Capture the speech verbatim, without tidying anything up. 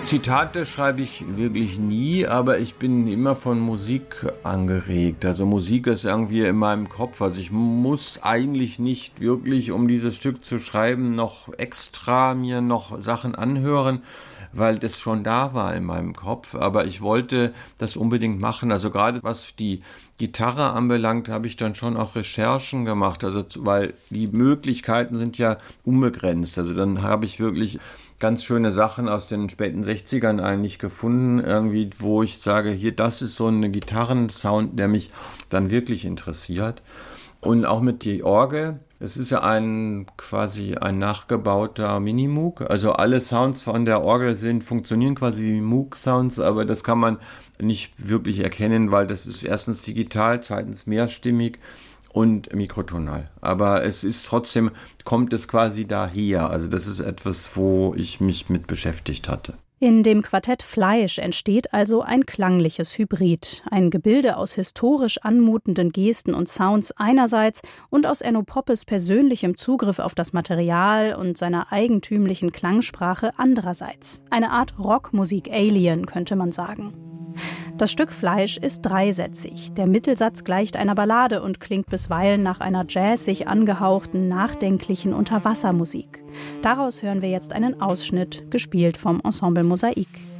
Zitate schreibe ich wirklich nie, aber ich bin immer von Musik angeregt. Also Musik ist irgendwie in meinem Kopf. Also ich muss eigentlich nicht wirklich, um dieses Stück zu schreiben, noch extra mir noch Sachen anhören, weil das schon da war in meinem Kopf. Aber ich wollte das unbedingt machen. Also gerade was die Gitarre anbelangt, habe ich dann schon auch Recherchen gemacht. Also weil die Möglichkeiten sind ja unbegrenzt. Also dann habe ich wirklich ganz schöne Sachen aus den späten sechzigern eigentlich gefunden, irgendwie, wo ich sage, hier, das ist so ein Gitarrensound, der mich dann wirklich interessiert. Und auch mit die Orgel. Es ist ja ein quasi ein nachgebauter Minimoog. Also alle Sounds von der Orgel sind, funktionieren quasi wie Moog-Sounds, aber das kann man nicht wirklich erkennen, weil das ist erstens digital, zweitens mehrstimmig und mikrotonal. Aber es ist trotzdem, kommt es quasi daher. Also das ist etwas, wo ich mich mit beschäftigt hatte. In dem Quartett Fleisch entsteht also ein klangliches Hybrid. Ein Gebilde aus historisch anmutenden Gesten und Sounds einerseits und aus Enno Poppes persönlichem Zugriff auf das Material und seiner eigentümlichen Klangsprache andererseits. Eine Art Rockmusik-Alien, könnte man sagen. Das Stück Fleisch ist dreisätzig. Der Mittelsatz gleicht einer Ballade und klingt bisweilen nach einer jazzig angehauchten, nachdenklichen Unterwassermusik. Daraus hören wir jetzt einen Ausschnitt, gespielt vom Ensemble Mosaik.